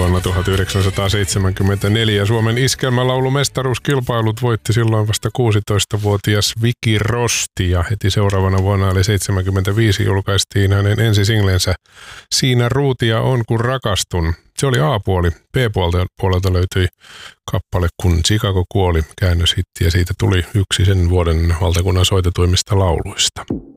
vuonna 1974. Suomen iskelmälaulumestaruuskilpailut voitti silloin vasta 16-vuotias Viki Rosti ja heti seuraavana vuonna eli 75 julkaistiin hänen ensisinglensä Siinä ruutia on kun rakastun. Se oli A-puoli. B-puolelta löytyi kappale Kun Chicago kuoli, käännöshitti ja siitä tuli yksi sen vuoden valtakunnan soitetuimmista lauluista.